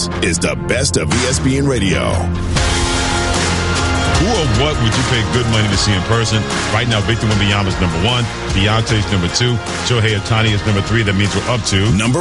This is the best of ESPN Radio. Who or what would you pay good money to see in person? Right now, Victor Wembanyama is number 1. Beyonce's number 2. Shohei Ohtani is number 3. That means we're up to number